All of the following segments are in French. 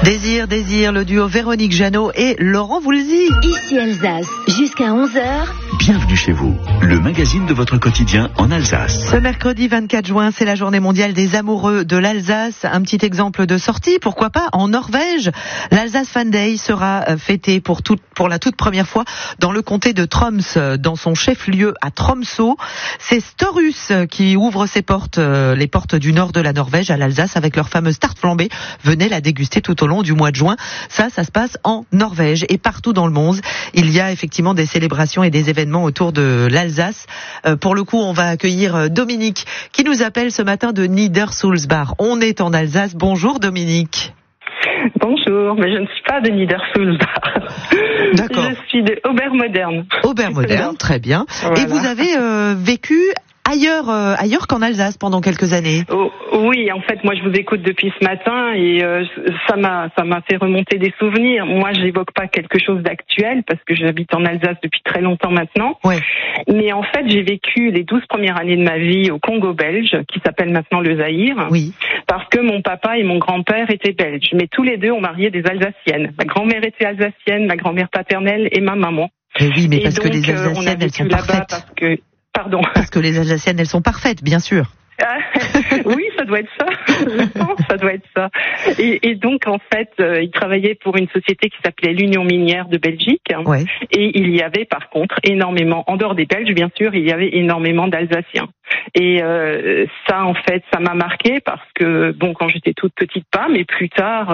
Désir, le duo Véronique Jeannot et Laurent Voulzy. Ici Alsace, jusqu'à 11h. Bienvenue chez vous, le magazine de votre quotidien en Alsace. Ce mercredi 24 juin, c'est la journée mondiale des amoureux de l'Alsace. Un petit exemple de sortie, pourquoi pas, en Norvège. L'Alsace Fan Day sera fêté pour la toute première fois dans le comté de Troms, dans son chef-lieu à Tromsø. C'est Storhus qui ouvre ses portes, les portes du nord de la Norvège à l'Alsace avec leur fameuse tarte flambée. Venez la déguster tout au long du mois de juin. Ça se passe en Norvège et partout dans le monde. Il y a effectivement des célébrations et des événements autour de l'Alsace. Pour le coup, on va accueillir Dominique qui nous appelle ce matin de Niedersulzbach. On est en Alsace. Bonjour Dominique. Bonjour, mais je ne suis pas de Niedersulzbach. D'accord. Je suis de Obermodern. Obermodern, très bien. Voilà. Et vous avez vécu ailleurs qu'en Alsace pendant quelques années. Oui, en fait, moi je vous écoute depuis ce matin et ça m'a fait remonter des souvenirs. Moi, j'évoque pas quelque chose d'actuel parce que j'habite en Alsace depuis très longtemps maintenant. Ouais. Mais en fait, j'ai vécu les 12 premières années de ma vie au Congo belge, qui s'appelle maintenant le Zaïre. Oui. Parce que mon papa et mon grand-père étaient belges. Mais tous les deux ont marié des Alsaciennes. Ma grand-mère était alsacienne, ma grand-mère paternelle et ma maman. Et oui, mais parce donc, que les Alsaciennes, elles sont parfaites. Pardon. Parce que les Alsaciennes, elles sont parfaites, bien sûr. Oui, ça doit être ça. Je pense, ça doit être ça. Et donc, en fait, il travaillait pour une société qui s'appelait l'Union minière de Belgique. Ouais. Et il y avait, par contre, énormément, en dehors des Belges, bien sûr, il y avait énormément d'Alsaciens. Et ça, en fait, ça m'a marqué parce que, bon, quand j'étais toute petite, pas, mais plus tard,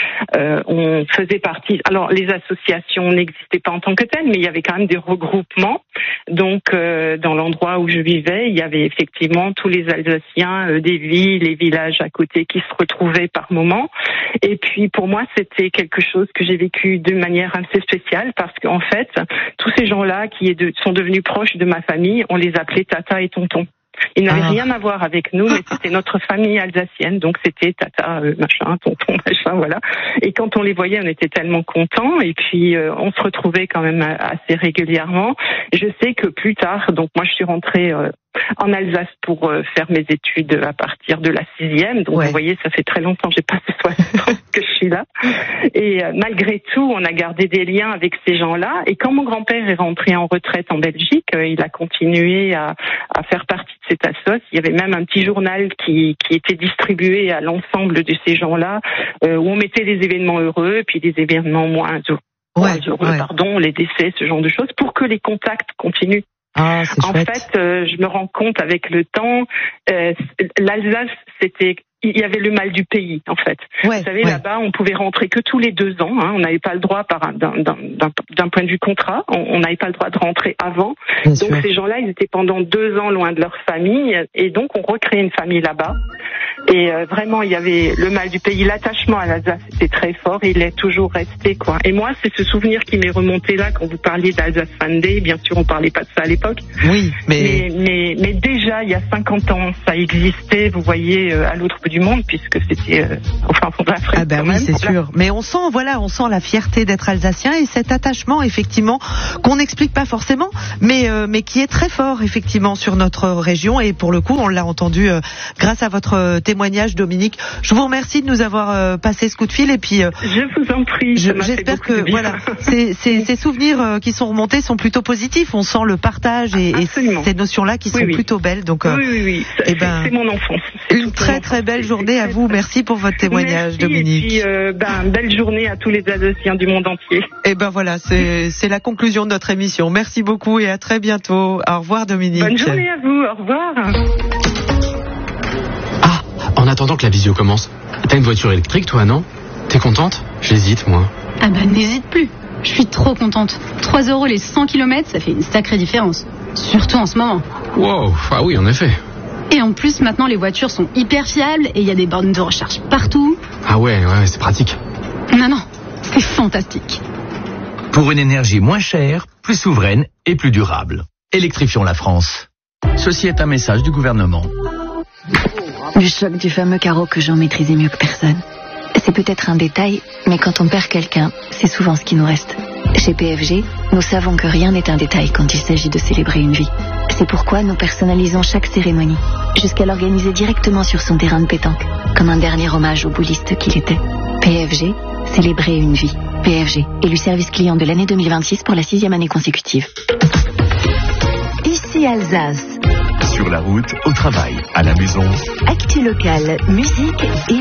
on faisait partie. Alors, les associations n'existaient pas en tant que telles, mais il y avait quand même des regroupements. Donc, dans l'endroit où je vivais, il y avait effectivement tous les Alsaciens des villes, les villages à côté qui se retrouvaient par moments. Et puis, pour moi, c'était quelque chose que j'ai vécu de manière assez spéciale parce qu'en fait, tous ces gens-là qui sont devenus proches de ma famille, on les appelait tata et tonton. Ils n'avaient rien à voir avec nous, mais c'était notre famille alsacienne, donc c'était tata, machin, tonton, machin, voilà. Et quand on les voyait, on était tellement contents, et puis on se retrouvait quand même assez régulièrement. Je sais que plus tard, donc moi je suis rentrée en Alsace pour faire mes études à partir de la 6e, donc ouais. Vous voyez, ça fait très longtemps, j'ai passé 60 ans que je suis là. Et malgré tout, on a gardé des liens avec ces gens-là. Et quand mon grand-père est rentré en retraite en Belgique, il a continué à faire partie de cette assoce. Il y avait même un petit journal qui était distribué à l'ensemble de ces gens-là, où on mettait des événements heureux et puis des événements moins heureux, les décès, ce genre de choses, pour que les contacts continuent. Ah, c'est chouette. En fait, je me rends compte avec le temps, l'Alsace, il y avait le mal du pays, en fait. Ouais, vous savez, là-bas, on pouvait rentrer que tous les 2 ans. On n'avait pas le droit, d'un point de vue contrat, on n'avait pas le droit de rentrer avant. Bien donc sûr. ces gens-là, ils étaient pendant 2 ans loin de leur famille, et donc on recréait une famille là-bas. Et vraiment, il y avait le mal du pays, l'attachement à l'Alsace était très fort, et il est toujours resté, quoi. Et moi, c'est ce souvenir qui m'est remonté là quand vous parliez d'Alsace Fan Day. Bien sûr, on parlait pas de ça à l'époque. Oui, mais déjà, il y a 50 ans, ça existait, vous voyez, à l'autre bout du monde, puisque c'était au fin fond de l'Afrique. Ah ben oui, c'est sûr. Mais on sent la fierté d'être alsacien et cet attachement, effectivement, qu'on n'explique pas forcément, mais qui est très fort, effectivement, sur notre région. Et pour le coup, on l'a entendu grâce à votre témoignage, Dominique. Je vous remercie de nous avoir passé ce coup de fil. Et puis, je vous en prie. J'espère que voilà, ces souvenirs qui sont remontés sont plutôt positifs. On sent le partage et ces notions-là qui sont plutôt belles. Donc, oui. C'est mon enfance. Une très belle journée à vous. Merci pour votre témoignage, Dominique. Et puis, belle journée à tous les Alsaciens du monde entier. Et ben voilà, c'est la conclusion de notre émission. Merci beaucoup et à très bientôt. Au revoir, Dominique. Bonne journée à vous. Au revoir. Ah, en attendant que la visio commence, t'as une voiture électrique, toi, non? T'es contente? J'hésite, moi. Ah bah n'hésite plus. Je suis trop contente. 3 € les 100 km, ça fait une sacrée différence. Surtout en ce moment. Wow, ah oui, en effet. Et en plus, maintenant, les voitures sont hyper fiables et il y a des bornes de recharge partout. Ah ouais, c'est pratique. Non, c'est fantastique. Pour une énergie moins chère, plus souveraine et plus durable. Électrifions la France. Ceci est un message du gouvernement. Le choc du fameux carreau que j'en maîtrisais mieux que personne. C'est peut-être un détail, mais quand on perd quelqu'un, c'est souvent ce qui nous reste. Chez PFG, nous savons que rien n'est un détail quand il s'agit de célébrer une vie. C'est pourquoi nous personnalisons chaque cérémonie, jusqu'à l'organiser directement sur son terrain de pétanque, comme un dernier hommage au bouliste qu'il était. PFG, Célébrer une vie. PFG, élu service client de l'année 2026 pour la 6e année consécutive. Ici Alsace. Sur la route, au travail, à la maison. Actu locale, musique et